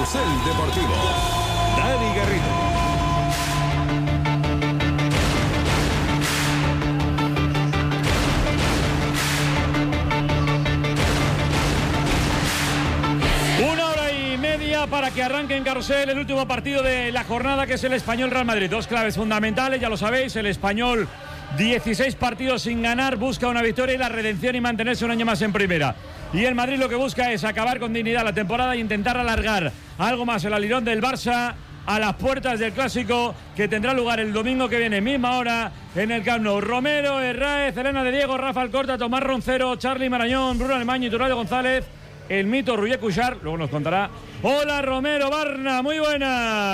Carrusel Deportivo. Dani Garrido. Para que arranque en Carrusel el último partido de la jornada, que es el Español Real Madrid. Dos claves fundamentales, ya lo sabéis. El Español, 16 partidos sin ganar, busca una victoria y la redención y mantenerse un año más en primera. Y el Madrid lo que busca es acabar con dignidad la temporada e intentar alargar algo más el alirón del Barça a las puertas del Clásico, que tendrá lugar el domingo que viene, misma hora, en el Camp Nou. Romero, Herráez, Elena de Diego, Rafa Alcorta, Tomás Roncero, Charly Marañón, Bruno Alemán y Turaldo González. El mito Ruyer Cuixart, luego nos contará. Hola Romero, Barna, muy buenas.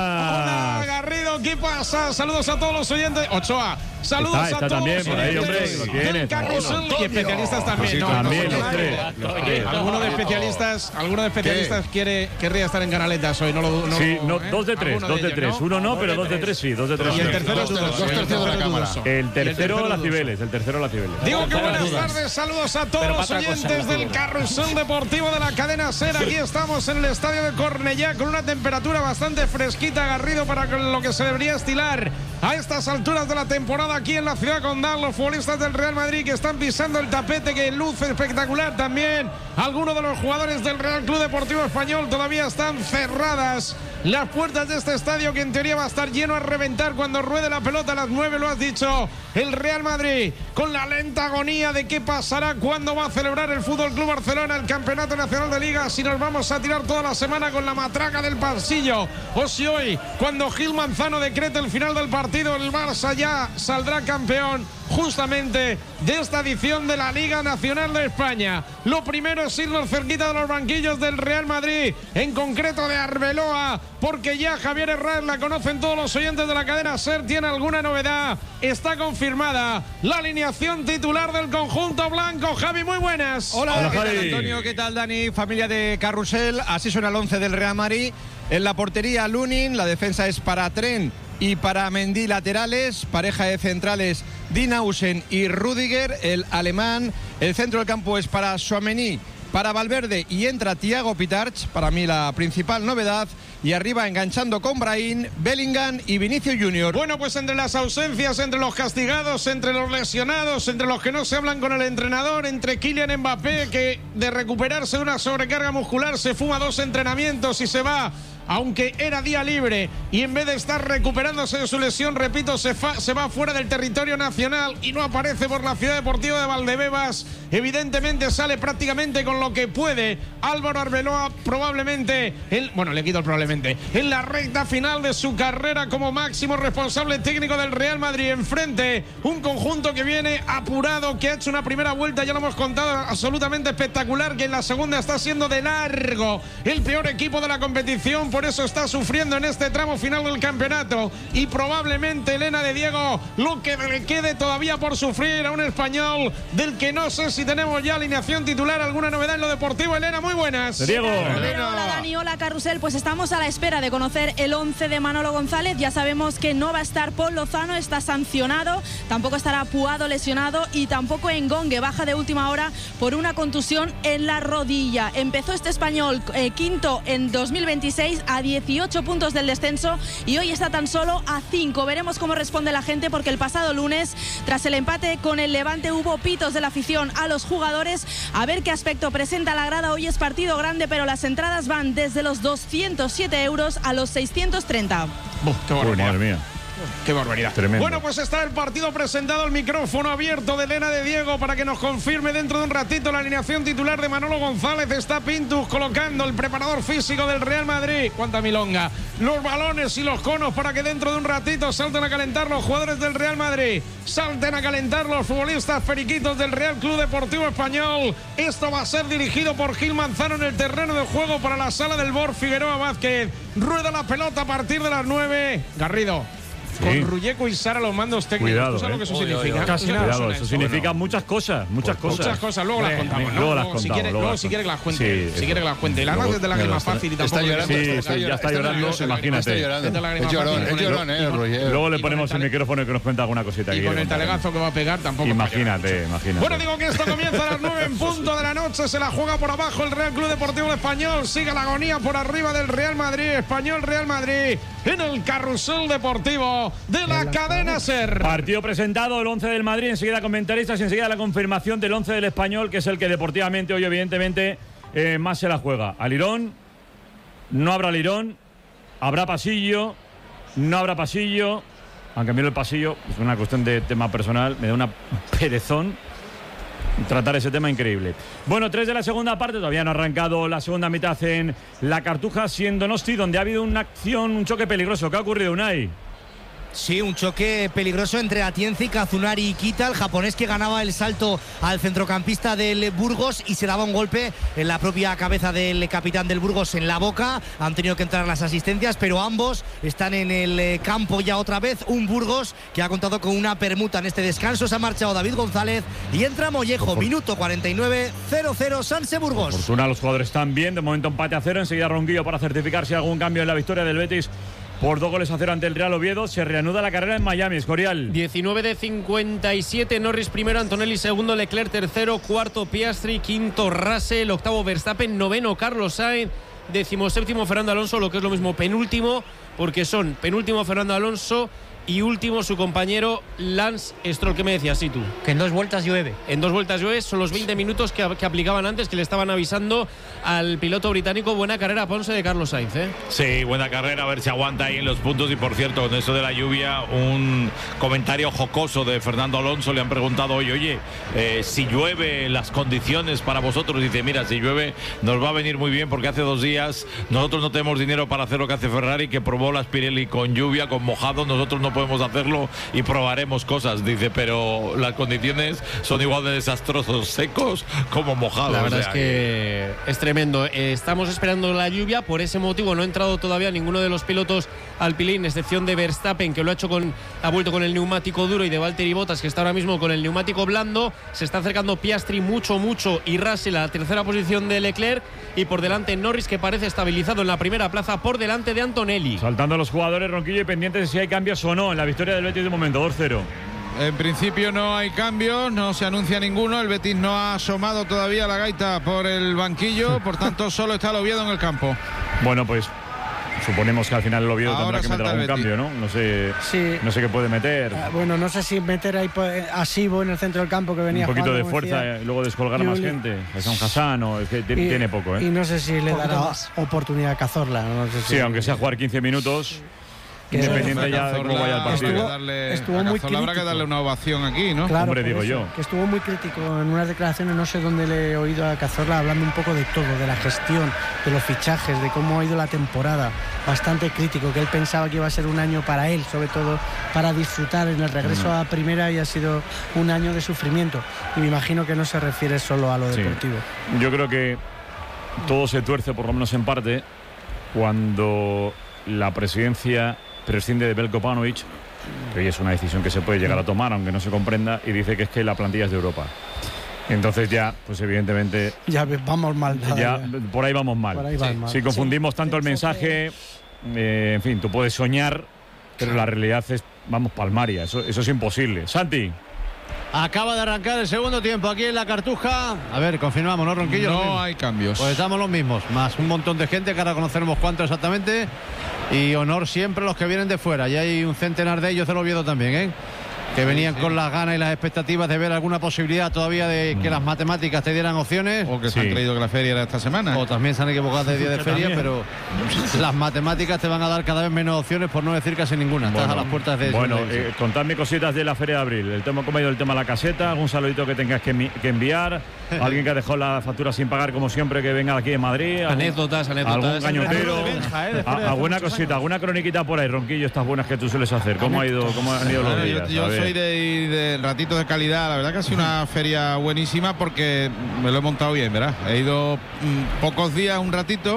Hola Garrido, ¿qué pasa? Saludos a todos los oyentes. Ochoa, saludos a todos también los por ahí, hombre, oyentes lo tienes, del Carrusel y especialistas también. Sí, no, también, no, los tres. Alguno de especialistas querría estar en Canaletas hoy, no lo sí, no, ¿eh? 2 de 3, 2 de 3. Uno no, pero 2 de 3 sí, 2 de 3. Y el tercero es dudoso. Dos terceros de la cámara. El tercero las Cibeles, Digo que buenas tardes, saludos a todos los oyentes del Carrusel Deportivo de la cadena SER. Aquí estamos en el estadio de Cornellá con una temperatura bastante fresquita, Garrido, para lo que se debería estilar a estas alturas de la temporada aquí en la ciudad condal. Los futbolistas del Real Madrid que están pisando el tapete, que luce espectacular también. Algunos de los jugadores del Real Club Deportivo Español todavía están cerradas las puertas de este estadio, que en teoría va a estar lleno a reventar cuando ruede la pelota a las 9, lo has dicho. El Real Madrid con la lenta agonía de qué pasará, cuándo va a celebrar el Fútbol Club Barcelona el Campeonato Nacional de Liga, si nos vamos a tirar toda la semana con la matraca del pasillo, o si hoy, cuando Gil Manzano decrete el final del partido, el Barça ya saldrá campeón justamente de esta edición de la Liga Nacional de España. Lo primero es irnos cerquita de los banquillos del Real Madrid, en concreto de Arbeloa, porque ya Javier Herráez la conocen todos los oyentes de la cadena SER, tiene alguna novedad. Está confirmada la alineación titular del conjunto blanco. Javi, muy buenas. Hola, ¿qué tal, Antonio? ¿Qué tal, Dani? Familia de Carrusel. Así suena el 11 del Real Madrid. En la portería, Lunin. La defensa es para Tren y para Mendy laterales. Pareja de centrales, Dinausen y Rüdiger, el alemán. El centro del campo es para Tchouaméni, para Valverde, y entra Thiago Pitarch, para mí la principal novedad. Y arriba enganchando con Brahim, Bellingham y Vinicius Junior. Bueno, pues entre las ausencias, entre los castigados, entre los lesionados, entre los que no se hablan con el entrenador, entre Kylian Mbappé, que de recuperarse de una sobrecarga muscular se fuma 2 entrenamientos y se va, aunque era día libre, y en vez de estar recuperándose de su lesión, repito, se va fuera del territorio nacional y no aparece por la ciudad deportiva de Valdebebas. Evidentemente sale prácticamente con lo que puede Álvaro Arbeloa, probablemente, le quito el probablemente, en la recta final de su carrera como máximo responsable técnico del Real Madrid. Enfrente, un conjunto que viene apurado, que ha hecho una primera vuelta, ya lo hemos contado, absolutamente espectacular, que en la segunda está siendo de largo el peor equipo de la competición. Por eso está sufriendo en este tramo final del campeonato, y probablemente, Elena de Diego, lo que le quede todavía por sufrir a un español del que no sé si tenemos ya alineación titular. ¿Alguna novedad en lo deportivo, Elena? Muy buenas. Diego. Hola Dani, hola Carrusel. Pues estamos a la espera de conocer el 11 de Manolo González. Ya sabemos que no va a estar Paul Lozano, está sancionado, tampoco estará Puado, lesionado, y tampoco Engongue, baja de última hora por una contusión en la rodilla. Empezó este español quinto en 2026, a 18 puntos del descenso, y hoy está tan solo a 5. Veremos cómo responde la gente, porque el pasado lunes, tras el empate con el Levante, hubo pitos de la afición a los jugadores. A ver qué aspecto presenta la grada. Hoy es partido grande, pero las entradas van desde los 207 euros a los 630. ¡Qué barbaridad! Madre mía. ¡Qué barbaridad! Tremendo. Bueno, pues está el partido presentado, el micrófono abierto de Elena de Diego para que nos confirme dentro de un ratito la alineación titular de Manolo González. Está Pintus colocando, el preparador físico del Real Madrid. ¡Cuánta milonga! Los balones y los conos para que dentro de un ratito salten a calentar los jugadores del Real Madrid. Salten a calentar los futbolistas periquitos del Real Club Deportivo Español. Esto va a ser dirigido por Gil Manzano en el terreno de juego para la sala del Bor Figueroa Vázquez. Rueda la pelota a partir de las 9. Garrido. con Rulleco y Sara los mandos técnicos. Cuidado, ¿Tú sabes lo que eso significa? Cuidado, eso significa muchas cosas. Muchas cosas. Luego las contamos, ¿no? Luego las contamos. Si quiere que las cuente. Si quiere que las cuente. Y la más es de la que es más fácil y tampoco. Ya está llorando, imagínate. Es llorón, Luego le ponemos el micrófono y que nos cuenta alguna cosita. Y con el talegazo que va a pegar tampoco. Imagínate. Bueno, digo que esto comienza a las 9 en punto de la noche. Se la juega por abajo el Real Club Deportivo Español. Sigue la agonía por arriba del Real Madrid. Español Real Madrid en el carrusel deportivo de la cadena SER. Partido presentado, el 11 del Madrid, enseguida comentaristas, enseguida la confirmación del 11 del Español, que es el que deportivamente hoy evidentemente más se la juega. Alirón, no habrá Alirón, habrá pasillo, no habrá pasillo, aunque a mí el pasillo es una cuestión de tema personal, me da una perezón tratar ese tema increíble. Bueno, 3 de la segunda parte, todavía no ha arrancado la segunda mitad en la Cartuja, siendo Donosti, donde ha habido una acción, un choque peligroso. ¿Qué ha ocurrido, Unai? Sí, un choque peligroso entre Atienza y Kazunari Ikita, el japonés que ganaba el salto al centrocampista del Burgos y se daba un golpe en la propia cabeza del capitán del Burgos en la boca. Han tenido que entrar las asistencias, pero ambos están en el campo ya otra vez. Un Burgos que ha contado con una permuta en este descanso. Se ha marchado David González y entra Mollejo. Minuto 49, 0-0 Sanse Burgos. Por fortuna los jugadores están bien, de momento empate a 0. Enseguida Ronquillo para certificar si hay algún cambio en la victoria del Betis por 2-0 ante el Real Oviedo. Se reanuda la carrera en Miami, Escorial. 19 de 57, Norris primero, Antonelli segundo, Leclerc tercero, cuarto Piastri, quinto Russell, octavo Verstappen, noveno Carlos Sainz, 17º Fernando Alonso, lo que es lo mismo penúltimo, porque son penúltimo Fernando Alonso y último su compañero Lance Stroll. ¿Qué me decías, tú? Que en 2 vueltas llueve. En 2 vueltas llueve, son los 20 minutos que aplicaban antes, que le estaban avisando al piloto británico. Buena carrera, Ponce, de Carlos Sainz, ¿eh? Sí, buena carrera, a ver si aguanta ahí en los puntos. Y por cierto, con eso de la lluvia, un comentario jocoso de Fernando Alonso. Le han preguntado hoy, oye, si llueve, las condiciones para vosotros. Dice, mira, si llueve nos va a venir muy bien, porque hace 2 días nosotros no tenemos dinero para hacer lo que hace Ferrari, que probó las Pirelli con lluvia, con mojado. Nosotros no podemos hacerlo y probaremos cosas, dice, pero las condiciones son igual de desastrosos, secos como mojados. La verdad es que es tremendo. Estamos esperando la lluvia, por ese motivo no ha entrado todavía ninguno de los pilotos Alpine, excepción de Verstappen, que lo ha vuelto con el neumático duro, y de Valtteri Bottas, que está ahora mismo con el neumático blando. Se está acercando Piastri mucho, y Russell a la tercera posición de Leclerc, y por delante Norris, que parece estabilizado en la primera plaza, por delante de Antonelli. Saltando a los jugadores, Ronquillo, y pendientes de si hay cambios o no en la victoria del Betis de momento, 2-0. En principio no hay cambios, no se anuncia ninguno. El Betis no ha asomado todavía la gaita por el banquillo, por tanto solo está el Oviedo en el campo. Bueno, pues suponemos que al final el Oviedo tendrá que meter algún cambio, ¿no? No sé qué puede meter. Bueno, no sé si meter ahí a Sibo en el centro del campo, que venía un poquito de fuerza y luego descolgar a más gente. Es un Hassan, o es que tiene poco, ¿eh? Y no sé si le dará oportunidad a Cazorla. No sé si aunque sea jugar 15 minutos. Independiente ya de cómo vaya el partido. Estuvo muy crítico. Habrá que darle una ovación aquí, ¿no? Claro, hombre, digo yo. Que estuvo muy crítico en unas declaraciones, no sé dónde le he oído a Cazorla hablando un poco de todo, de la gestión, de los fichajes, de cómo ha ido la temporada. Bastante crítico, que él pensaba que iba a ser un año para él, sobre todo para disfrutar en el regreso a primera, y ha sido un año de sufrimiento. Y me imagino que no se refiere solo a lo deportivo. Yo creo que todo se tuerce, por lo menos en parte, cuando la presidencia prescinde de Veljko Paunovic, que hoy es una decisión que se puede llegar a tomar, aunque no se comprenda, y dice que es que la plantilla es de Europa. Entonces ya, pues evidentemente... Ya vamos mal. Por ahí vamos mal. Si confundimos tanto el mensaje, en fin, tú puedes soñar, pero la realidad es, vamos, palmaria. Eso es imposible. Santi. Acaba de arrancar el segundo tiempo aquí en la Cartuja. A ver, confirmamos, ¿no, Ronquillo? No hay cambios. Pues estamos los mismos, más un montón de gente que ahora conoceremos cuánto exactamente. Y honor siempre a los que vienen de fuera. Y hay un centenar de ellos del Oviedo también, ¿eh? Que venían con las ganas y las expectativas de ver alguna posibilidad todavía de que las matemáticas te dieran opciones. O que se han creído que la feria era esta semana. O también se han equivocado de día de feria, pero las matemáticas te van a dar cada vez menos opciones, por no decir casi ninguna. Estás a las puertas de eso. Bueno, contadme cositas de la feria de abril. ¿Cómo ha ido el tema de la caseta? ¿Algún saludito que tengas que enviar? ¿Alguien que ha dejado la factura sin pagar, como siempre, que venga aquí de Madrid? Anécdotas. ¿Algún cañotero? ¿Alguna cosita, alguna croniquita por ahí, Ronquillo, estas buenas que tú sueles hacer? ¿Cómo han ido los días? Yo soy de ratitos de calidad. La verdad que ha sido una feria buenísima, porque me lo he montado bien, ¿verdad? He ido pocos días, un ratito,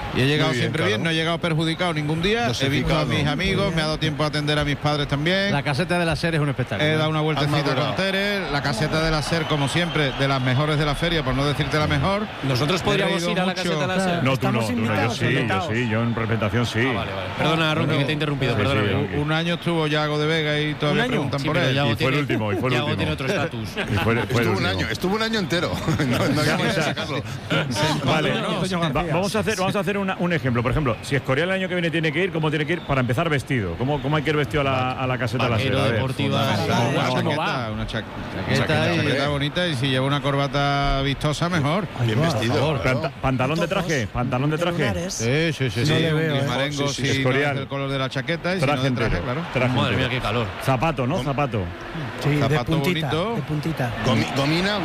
Y he llegado Muy bien, siempre claro. bien, no he llegado perjudicado ningún día. He visto a mis amigos, me ha dado tiempo a atender a mis padres también. La caseta de la SER es un espectáculo. He dado una vueltecita madurado. con Tere. La caseta de la SER, como siempre, de las mejores de la feria, por no decirte la mejor. Nosotros Me he podríamos reído ir a la mucho. caseta de la SER. No, tú no, Estamos invitados, yo sí, yo en representación sí. Vale. Perdona, Ronqui, que te he interrumpido, Sí, perdóname. sí, Ronqui. Un año estuvo Yago de Vega y todavía ¿Un año? preguntan Sí, por pero él. Yago Y fue el último, y fue el Yago último. tiene otro estatus. Y fue el último. Estuvo un año entero. No llamamos a sacarlo. Vale, No, vamos a hacer un ejemplo. Por ejemplo, si Escorial el año que viene tiene que ir, ¿cómo tiene que ir? Para empezar, vestido. ¿Cómo hay que ir vestido a la caseta de la Vaquero, SER? A ver. deportiva. Una chaqueta bonita, y si lleva una corbata vistosa, mejor. Bien vestido. ¿Pantalón de traje? ¿Pantalón de traje? Sí. Sí, le un veo, grimarengo, Sí, sí, si no Escorial. es el color de la chaqueta y si no Traje de traje, entero. claro. Traje Madre entero. mía, qué calor. Zapato, ¿no? Zapato. Sí, de Zapato puntita. bonito. De puntita. Gomina.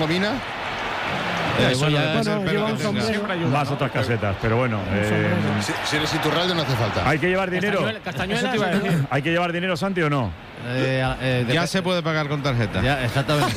Eso ya depende del pelo lleva que un tenga. sombrero. Más otras casetas, pero bueno. Si eres Iturralde no hace falta. ¿Hay que llevar dinero? Castañuelas. ¿Hay que llevar dinero, Santi, o no? Ya se puede pagar con tarjeta. Ya, exactamente.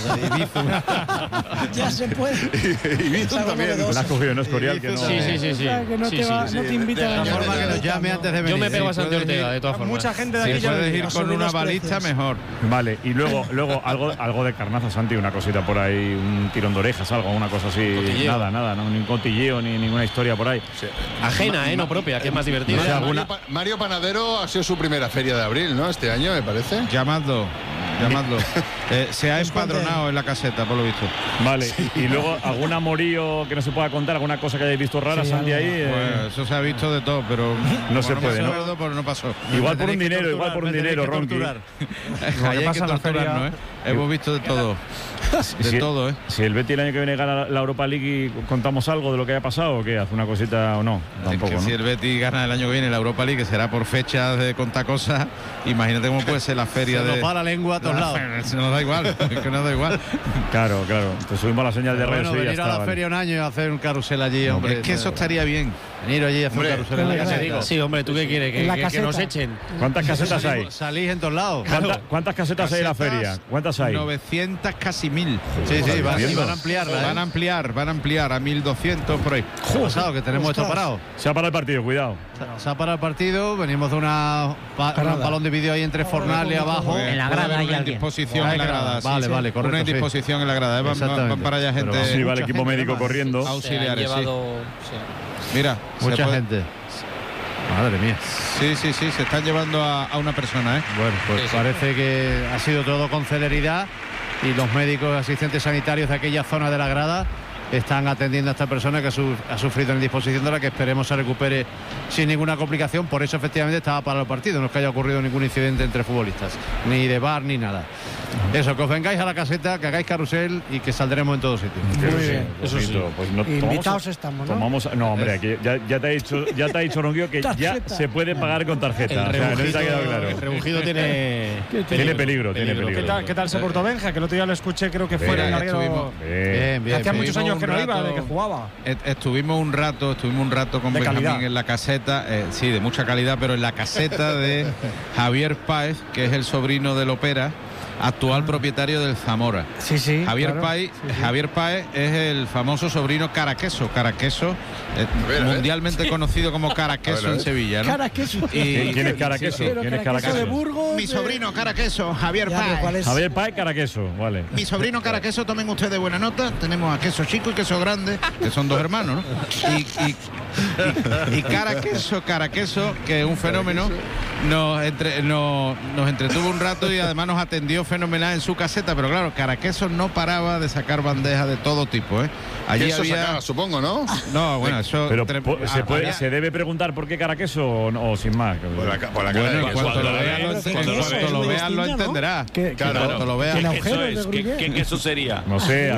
Ya se puede. Y Bizum también. La has cogido, ¿no? Escorial, que no. Sí. Que no Sí, te, sí, va, sí. no te invita De a la De forma que nos llame antes de venir. Yo me pego a Santi puedes Ortega, ir. de todas formas. Mucha gente de Si aquí ya puedes ir nos con suben una los baliza, precios. mejor. Vale, y luego algo de carnaza, Santi, una cosita por ahí, un tirón de orejas, algo, una cosa así. Cotilleo. Nada, no, ni un cotilleo, ni ninguna historia por ahí. Ajena, no propia, que es más divertido. No sé, alguna- Mario Panadero ha sido su primera feria de abril, ¿no? Este año, me parece. Llamadlo. Se ha empadronado en la caseta, por lo visto. Vale, y luego algún amorío que no se pueda contar, alguna cosa que hayáis visto rara, Sí, Santi, algo. ahí. Pues eso se ha visto de todo, pero No se puede, me ¿no? acuerdo, pues no pasó. Igual por un dinero, Ronqui. Ahí hay que torturarnos, ¿eh? Hemos visto de todo. De todo, ¿eh? Si el Betis el año que viene gana la Europa League y contamos algo de lo que haya pasado, ¿o qué? ¿Hace una cosita o no? Tampoco, Es que ¿no? si el Betis gana el año que viene la Europa League, que será por fechas de contar cosas, imagínate cómo puede ser la feria Se de... nos va la lengua a todos lados. Se nos da igual, es que nos da igual. Claro. Te subimos la señal de radio Bueno, Sevilla. venir a la vale. feria un año y hacer un carrusel allí, hombre. Es que eso estaría bien. Venir allí a hacer un carrusel en la caseta. Sí, hombre, ¿tú qué quieres? En la Que caseta. nos echen. ¿Cuántas casetas hay? Salís en todos lados. ¿Cuántas casetas hay en la feria? ¿Cuántas hay? 900, casi 1000. Sí, van Viendo. a ampliarla. Van a ampliar a 1200 por ahí. ¿Qué ha pasado? Que tenemos esto parado. Se ha parado el partido, cuidado. Se ha parado el partido, venimos de un balón de vídeo ahí entre Fornal y abajo. En la grada hay una indisposición en la grada. Vale, correcto. Una sí. indisposición en la grada. Van para allá Pero gente. Sí, va el mucha equipo gente médico además. corriendo. Auxiliares, sí. Mira, se Mucha puede- gente. Madre mía. Sí, se están llevando a una persona, ¿eh? Bueno, pues parece que ha sido todo con celeridad y los médicos asistentes sanitarios de aquella zona de la grada están atendiendo a esta persona que ha sufrido en disposición de la que esperemos se recupere sin ninguna complicación. Por eso efectivamente estaba para el partido, no es que haya ocurrido ningún incidente entre futbolistas, ni de bar ni nada. Eso, que os vengáis a la caseta, que hagáis carrusel y que saldremos en todos sitios. Muy bien. Eso sí. Pues no, Invitados estamos, ¿no? No, hombre, aquí ya te ha dicho Ronquillo que ya Tarjeta. se puede pagar con tarjeta. O sea, no te ha quedado claro. El rebujido tiene peligro. ¿Qué tal se portó Benja? Que el otro día lo escuché, creo que fue en el larguero. Bien. Hacía muchos años que no un iba, rato- de que jugaba. Estuvimos un rato con De Benjamín calidad. en la caseta, sí, de mucha calidad, pero en la caseta de Javier Páez, que es el sobrino del Opera, actual propietario del Zamora. Sí. Javier claro. Páez, Javier Páez es el famoso sobrino Caraqueso, mundialmente conocido como Caraqueso en Sevilla, ¿no? Caraqueso. ¿Quién es Caraqueso? Pero ¿Quién es Caraqueso de Caraqueso? Burgos. Mi sobrino Caraqueso, Javier Ya, pero ¿cuál Páez. es? Javier Páez Caraqueso, vale. Mi sobrino Caraqueso, tomen ustedes buena nota. Tenemos a Queso Chico y Queso Grande, que son dos hermanos, ¿no? Y Caraqueso, que es un fenómeno, nos entretuvo un rato y además nos atendió fenomenal en su caseta. Pero claro, Caraqueso no paraba de sacar bandejas de todo tipo, ¿eh? Allí Eso había... sacaba, supongo, ¿no? No, bueno, eso... Pero había- ¿se debe preguntar por qué Caraqueso o sin más? Por la cara Bueno, de en Queso. cuanto lo veas lo entenderás. ¿Qué- Claro, qué- cuando lo veas. ¿Tiene ¿Qué queso agujeros de es? gruyere? ¿Qué queso sería? No sé,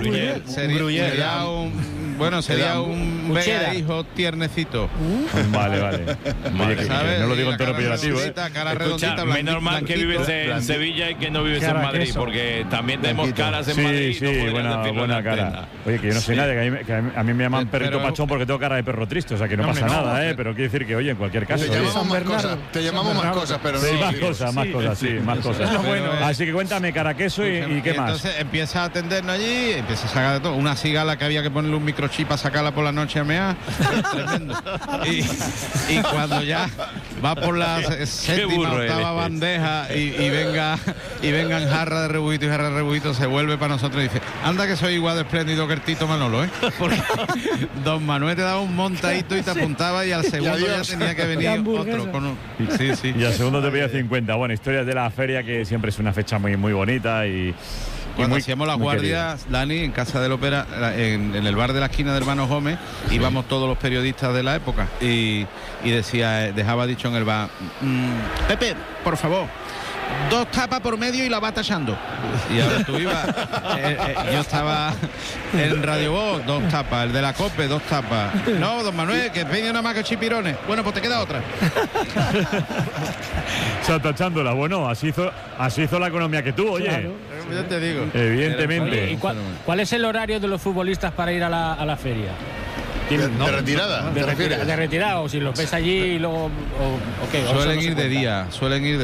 sería un Vega hijo tiernecito. Vale. Oye, que ¿Sabes? no lo digo en La tono cara peyorativo, ¿eh? redondita, cara Escucha, redondita, menos mal que blanquito. vives en Sevilla y que no vives en Cara Madrid, queso. porque también tenemos caras en Sí, Madrid. no podrías decirlo en buena la cara. antena. Oye, que yo no soy nadie, que a mí me llaman Pero- perrito pachón porque tengo cara de perro triste, o sea que no pasa nada, pero quiere decir que, oye, en cualquier caso. Te oye, llamamos más cosas. Te llamamos más cosas, pero sí, no. más cosas, más cosas. bueno. Así que cuéntame, Caraqueso y qué más. Entonces empieza a atendernos allí, empieza a sacar de todo. Una cigala que había que ponerle un micrófono microchip a sacarla por la noche a mear. Tremendo. Y cuando ya va por la séptima, octava bandeja y vengan jarra de rebujito, se vuelve para nosotros y dice, anda que soy igual de espléndido que el Tito Manolo, ¿eh? Porque don Manuel te daba un montadito y te apuntaba y al segundo ya tenía que venir otro. Sí. Y al segundo te pedía 50. Bueno, historias de la feria, que siempre es una fecha muy, muy bonita y cuando hacíamos las guardias, Dani, en Casa del Ópera, en el bar de la esquina de Hermanos Gómez, íbamos todos los periodistas de la época y decía, dejaba dicho en el bar, Pepe, por favor, 2 tapas por medio y la va tachando. Y ahora tú ibas, yo estaba en Radio Voz, 2 tapas, el de la COPE, 2 tapas. No, don Manuel, que venga nada más que chipirones. Bueno, pues te queda otra. O sea, tachándola. Bueno, así hizo la economía que tú, oye. Claro. Yo te digo. Evidentemente. ¿Y cuál es el horario de los futbolistas para ir a la feria? ¿De retirada? De retirada, o si los ves allí y luego o qué. Suelen ir de día. Suelen ir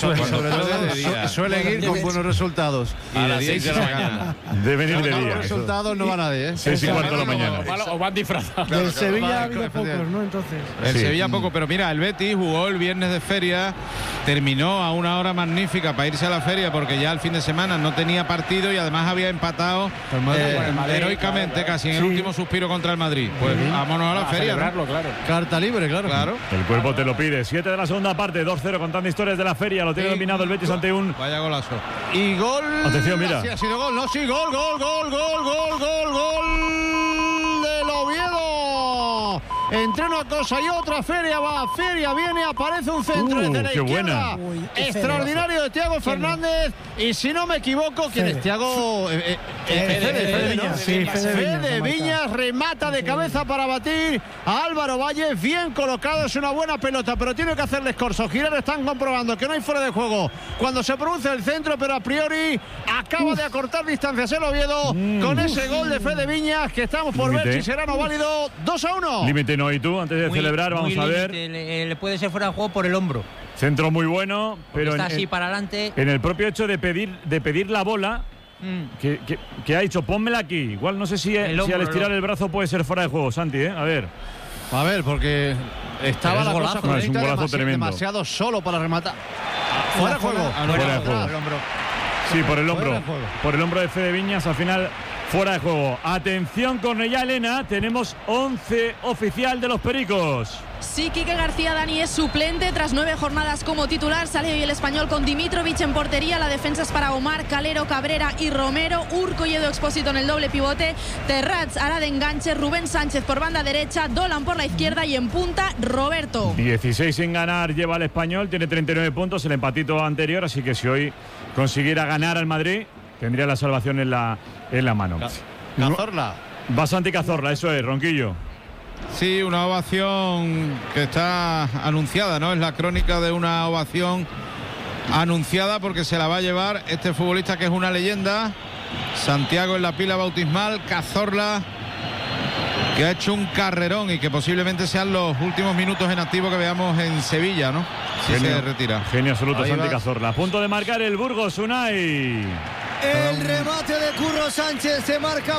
con buenos resultados. Y de día y se la gana. Deben ir de día. Los resultados no va nadie, ¿eh? 6:15 de la mañana. O van disfrazados. Del Sevilla ha habido pocos, ¿no? Entonces. El Sevilla poco, pero mira, el Betis jugó el viernes de feria, terminó a una hora magnífica para irse a la feria porque ya el fin de semana no tenía partido y además había empatado heroicamente, casi en el último suspiro contra el Madrid. Pues vámonos a la feria, ¿no? Claro. Carta libre, claro. El cuerpo te lo pide. 7 de la segunda parte, 2-0, contando historias de la feria. Lo tiene dominado el Betis ante un... Vaya golazo. Y gol. Atención, mira. Sí, ha sido gol, no, sí, gol del Oviedo. Entre una cosa y otra, feria viene, aparece un centro desde la izquierda. Extraordinario de Thiago Fernández. Y si no me equivoco, ¿quién es Thiago? Fede Viñas remata de cabeza para batir a Álvaro Valles. Bien colocado, es una buena pelota, pero tiene que hacerle escorzo. Girar están comprobando que no hay fuera de juego cuando se produce el centro, pero a priori acaba de acortar distancias el Oviedo con ese gol de Fede Viñas, que estamos por ver si será no válido. 2-1. Límite no, y tú, antes de celebrar, vamos a ver. Le puede ser fuera de juego por el hombro. Centro muy bueno, pero está así para adelante. En el propio hecho de pedir la bola, que ha dicho, pónmela aquí. Igual no sé si al estirar el brazo puede ser fuera de juego, Santi, a ver. A ver, porque estaba la cosa es un golazo tremendo. Demasiado solo para rematar. Fuera de juego. Fuera de juego. Sí, por el hombro. Por el hombro de Fede Viñas, al final fuera de juego. Atención, Cornellá Elena, tenemos 11 oficial de los Pericos. Sí, Quique García, Dani, es suplente tras 9 jornadas como titular. Sale hoy el español con Dimitrovic en portería. La defensa es para Omar, Calero, Cabrera y Romero. Urco y Edu Expósito en el doble pivote. Terrats hará de enganche. Rubén Sánchez por banda derecha. Dolan por la izquierda y en punta Roberto. 16 sin ganar lleva el español. Tiene 39 puntos, el empatito anterior. Así que si hoy consiguiera ganar al Madrid, tendría la salvación en la mano. Cazorla. Va Santi Cazorla, eso es, Ronquillo. Sí, una ovación que está anunciada, ¿no? Es la crónica de una ovación anunciada porque se la va a llevar este futbolista que es una leyenda. Santiago en la pila bautismal, Cazorla, que ha hecho un carrerón y que posiblemente sean los últimos minutos en activo que veamos en Sevilla, ¿no? Si se retira. Genio absoluto, Santi Cazorla. A punto de marcar el Burgos, Unai. El remate de Curro Sánchez se marcha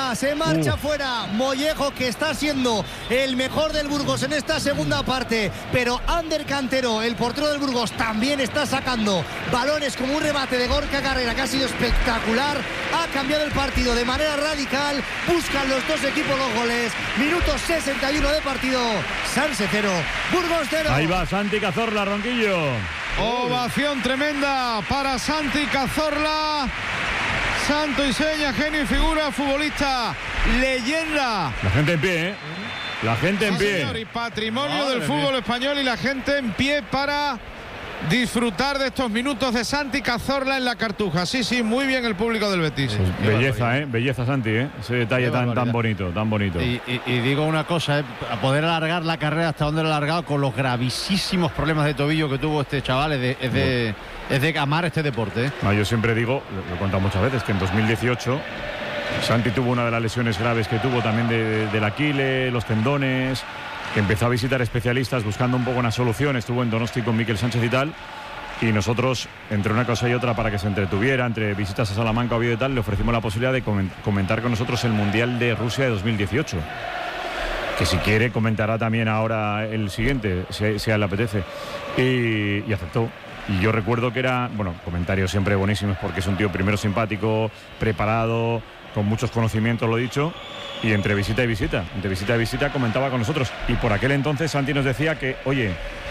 fuera. Mollejo, que está siendo el mejor del Burgos en esta segunda parte, pero Ander Cantero, el portero del Burgos, también está sacando balones como un remate de Gorka Carrera que ha sido espectacular. Ha cambiado el partido de manera radical. Buscan los dos equipos los goles. Minuto 61 de partido. Sanse 0, Burgos 0. Ahí va Santi Cazorla, Ronquillo. Ovación tremenda para Santi Cazorla. Santo y seña, genio y figura, futbolista, leyenda. La gente en pie, La gente en pie. Señor, y patrimonio del fútbol español, y la gente en pie para disfrutar de estos minutos de Santi Cazorla en la Cartuja. Sí, muy bien el público del Betis. Belleza, belleza, Santi, ese detalle tan bonito, tan bonito. Y digo una cosa, a poder alargar la carrera hasta donde lo ha alargado con los gravísimos problemas de tobillo que tuvo este chaval, es de amar este deporte. Yo siempre digo, lo he contado muchas veces, que en 2018 Santi tuvo una de las lesiones graves que tuvo también del Aquiles, los tendones, que empezó a visitar especialistas buscando un poco una solución. Estuvo en Donosti con Miquel Sánchez y tal, Y nosotros, entre una cosa y otra, para que se entretuviera, entre visitas a Salamanca, Oviedo y tal, le ofrecimos la posibilidad de comentar con nosotros el Mundial de Rusia de 2018. Que si quiere comentará también ahora el siguiente, si a él le apetece. Y aceptó. Y yo recuerdo que era, bueno, comentarios siempre buenísimos porque es un tío primero simpático, preparado, con muchos conocimientos, lo dicho. Y entre visita y visita comentaba con nosotros. Y por aquel entonces Santi nos decía que, oye,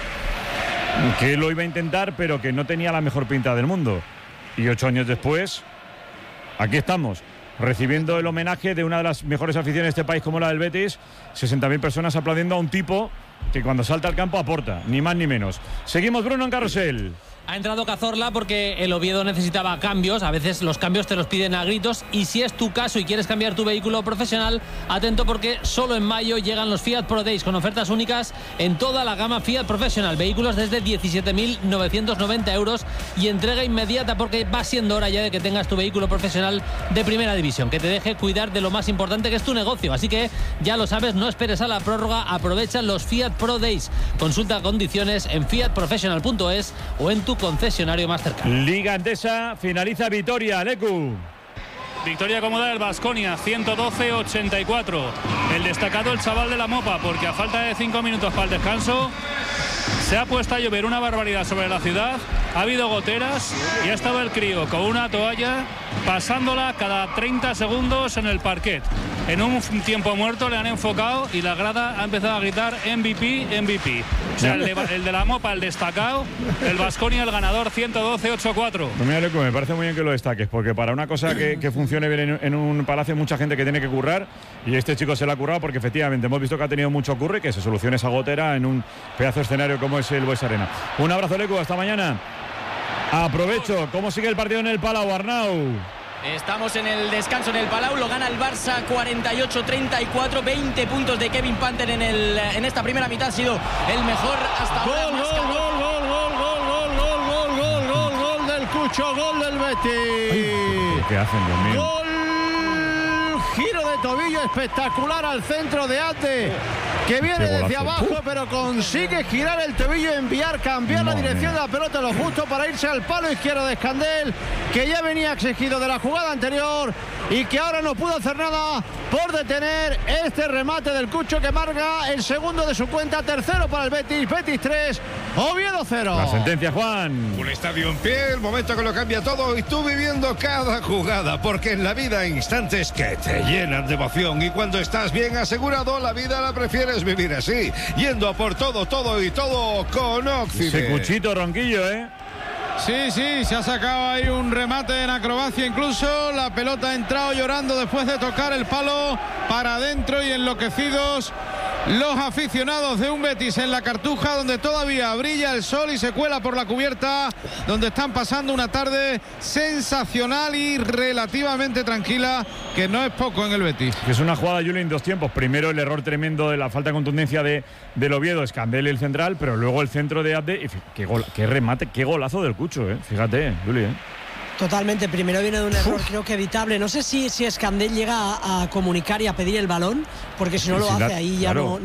que él lo iba a intentar, pero que no tenía la mejor pinta del mundo. Y 8 años después, aquí estamos, recibiendo el homenaje de una de las mejores aficiones de este país como la del Betis, 60.000 personas aplaudiendo a un tipo que cuando salta al campo aporta, ni más ni menos. Seguimos, Bruno, en Carrusel. Ha entrado Cazorla porque el Oviedo necesitaba cambios. A veces los cambios te los piden a gritos. Y si es tu caso y quieres cambiar tu vehículo profesional, atento porque solo en mayo llegan los Fiat Pro Days con ofertas únicas en toda la gama Fiat Professional. Vehículos desde 17.990 euros y entrega inmediata porque va siendo hora ya de que tengas tu vehículo profesional de primera división, que te deje cuidar de lo más importante que es tu negocio. Así que ya lo sabes, no esperes a la prórroga, aprovecha los Fiat Pro Days. Consulta condiciones en fiatprofessional.es o en tu concesionario más cercano. Liga Endesa, finaliza Vitoria, Lecu. Victoria cómoda del Baskonia, 112-84. El destacado, el chaval de la Mopa, porque a falta de 5 minutos para el descanso se ha puesto a llover una barbaridad sobre la ciudad. Ha habido goteras y ha estado el crío con una toalla pasándola cada 30 segundos en el parquet. En un tiempo muerto le han enfocado y la grada ha empezado a gritar MVP, MVP. O sea, el de la Mopa, el destacado, el Baskonia, el ganador, 112-84. Pues mira, Lecu, me parece muy bien que lo destaques, porque para una cosa que funcione bien en un palacio hay mucha gente que tiene que currar, y este chico se la ha currado porque efectivamente hemos visto que ha tenido mucho curro y que se solucione esa gotera en un pedazo de escenario como es el Bues Arena. Un abrazo, Lecu, hasta mañana. Aprovecho, ¿cómo sigue el partido en el Palau, Arnau? Estamos en el descanso en el Palau, lo gana el Barça 48-34, 20 puntos de Kevin Panther en esta primera mitad, ha sido el mejor hasta ahora. Gol del Cucho, gol del Betis. ¿Qué hacen, Dios mío? Gol, giro de tobillo espectacular al centro de Ate, que viene desde abajo, pero consigue girar el tobillo y cambiar la dirección de la pelota lo justo para irse al palo izquierdo de Escandel, que ya venía exigido de la jugada anterior y que ahora no pudo hacer nada por detener este remate del Cucho, que marca el segundo de su cuenta, tercero para el Betis. Betis 3, Oviedo 0. La sentencia, Juan. Un estadio en pie, el momento que lo cambia todo y tú viviendo cada jugada, porque en la vida hay instantes que te llenan de emoción y cuando estás bien asegurado, la vida la prefieres vivir así, yendo a por todo y todo con Occident. Ese Cuchito Ronquillo, ¿eh? Sí, se ha sacado ahí un remate en acrobacia incluso, la pelota ha entrado llorando después de tocar el palo para adentro y enloquecidos los aficionados de un Betis en la Cartuja, donde todavía brilla el sol y se cuela por la cubierta, donde están pasando una tarde sensacional y relativamente tranquila, que no es poco en el Betis. Es una jugada, Juli, en dos tiempos. Primero el error tremendo de la falta de contundencia del Oviedo, Escandel el central, pero luego el centro de Abde. Y qué remate, qué golazo del Cucho, fíjate, Juli. Totalmente, primero viene de un error creo que evitable. No sé si Escandel llega a comunicar y a pedir el balón, porque si no lo hace ahí ya no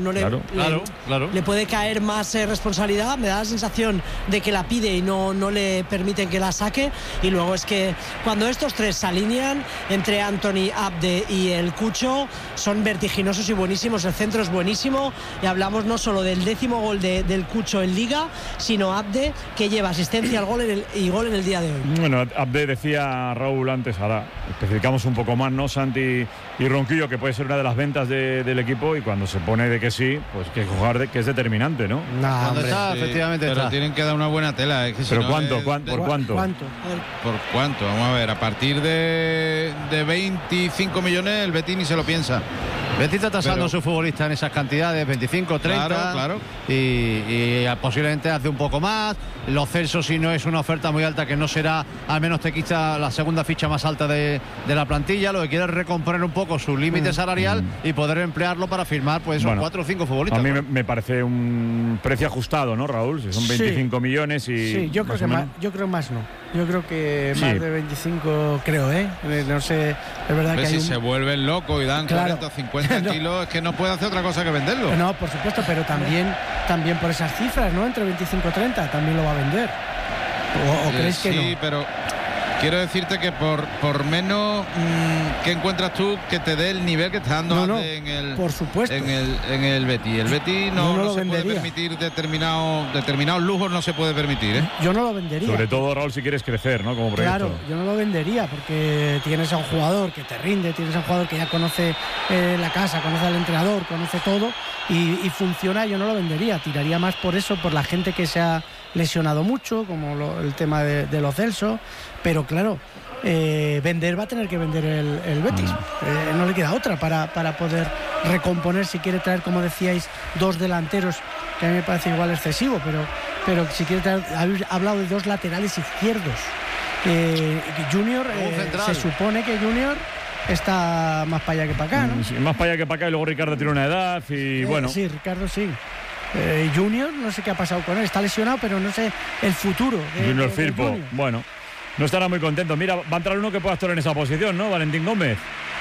le puede caer más responsabilidad. Me da la sensación de que la pide y no le permiten que la saque. Y luego es que cuando estos tres se alinean entre Anthony, Abde y el Cucho, son vertiginosos y buenísimos. El centro es buenísimo y hablamos no solo del 10º gol del Cucho en Liga, sino Abde, que lleva asistencia al gol y gol en el día de hoy. Bueno, Abde decía Raúl antes, ahora especificamos un poco más, ¿no? Santi y Ronquillo, que puede ser una de las ventas del equipo, y cuando se pone de que sí, pues que jugar que es determinante, ¿no? Cuando está, efectivamente pero está. Tienen que dar una buena tela. Es que ¿Pero si cuánto? no ¿Por cuánto? ¿Por cuánto? Vamos a ver, a partir de 25 millones el Betis ni se lo piensa. Betis está tasando a su futbolista en esas cantidades, 25, 30. Claro. Y posiblemente hace un poco más. Los Celso, si no es una oferta muy alta, que no será, al menos te quita la segunda ficha más alta de la plantilla. Lo que quiere es recomponer un poco su límite salarial y poder emplearlo para firmar pues esos 4 o 5 futbolistas. A mí me parece un precio ajustado, ¿no, Raúl? Si son 25 millones y... Sí, yo creo que más no. Yo creo que más de 25, creo, ¿eh? No sé, es verdad que si se vuelven locos y dan 40 o 50 kilos, es que no puede hacer otra cosa que venderlo. No, por supuesto, pero también por esas cifras, ¿no? Entre 25 y 30, también lo va a vender. ¿O creéis que no? Sí, pero quiero decirte que por menos que encuentras tú que te dé el nivel que está dando en el, por supuesto, en el Betis. El Betis no se puede permitir determinados lujos, no se puede permitir, ¿eh? Yo no lo vendería. Sobre todo, Raúl, si quieres crecer, ¿no? Como proyecto. Claro, yo no lo vendería porque tienes a un jugador que te rinde, tienes a un jugador que ya conoce la casa, conoce al entrenador, conoce todo y funciona. Yo no lo vendería, tiraría más por eso, por la gente que se ha lesionado mucho, como el tema de Lo Celso, pero claro, vender va a tener que vender el Betis. No le queda otra para poder recomponer, si quiere traer, como decíais, 2 delanteros, que a mí me parece igual excesivo, pero si quiere traer, habéis hablado de 2 laterales izquierdos. Junior, se supone que Junior está más para allá que para acá, ¿no? Sí, más para allá que para acá, y luego Ricardo tiene una edad y bueno. Sí, Ricardo sí. Junior, no sé qué ha pasado con él, está lesionado, pero no sé el futuro. Junior Firpo, bueno, no estará muy contento. Mira, va a entrar uno que pueda actuar en esa posición, ¿no? Valentín Gómez.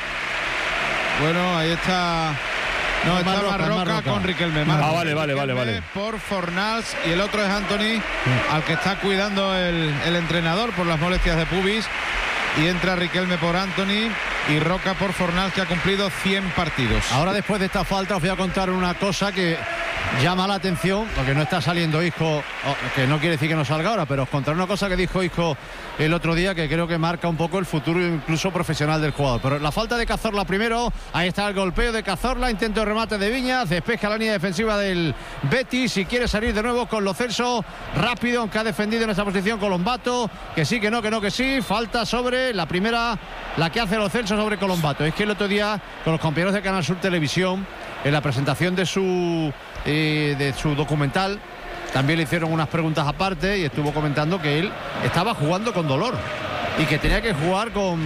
Bueno, ahí está. No, está Marroca con Riquelme. Vale. Por Fornals, y el otro es Anthony, al que está cuidando el entrenador por las molestias de pubis. Y entra Riquelme por Anthony y Roca por Fornals, que ha cumplido 100 partidos. Ahora, después de esta falta, os voy a contar una cosa que llama la atención, porque no está saliendo Isco, que no quiere decir que no salga ahora, pero os contaré una cosa que dijo Isco el otro día, que creo que marca un poco el futuro incluso profesional del jugador. Pero la falta de Cazorla primero, ahí está el golpeo de Cazorla, intento de remate de Viñas, despeja la línea defensiva del Betis y quiere salir de nuevo con Lo Celso, rápido, aunque ha defendido en esa posición Colombato, que sí, que no, que sí, falta sobre la primera, la que hace Lo Celso sobre Colombato. Es que el otro día, con los compañeros de Canal Sur Televisión, en la presentación de su documental, también le hicieron unas preguntas aparte y estuvo comentando que él estaba jugando con dolor y que tenía que jugar con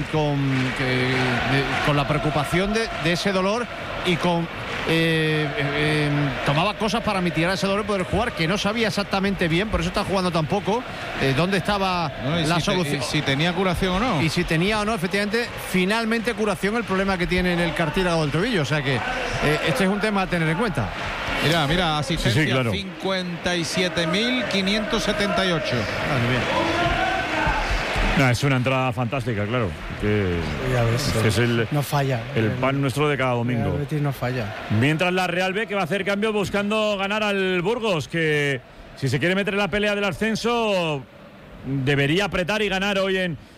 la preocupación de ese dolor y tomaba cosas para mitigar ese dolor y poder jugar, que no sabía exactamente bien, por eso está jugando tan poco, dónde estaba la solución. Si tenía curación o no. Y si tenía o no, efectivamente, finalmente curación el problema que tiene en el cartílago del tobillo. O sea que este es un tema a tener en cuenta. Mira, asistencia, sí, claro. 57.578. No, es una entrada fantástica, claro. Ya ves, es no falla. El pan nuestro de cada domingo. El Betis no falla. Mientras la Real B, que va a hacer cambio buscando ganar al Burgos, que si se quiere meter en la pelea del ascenso debería apretar y ganar hoy en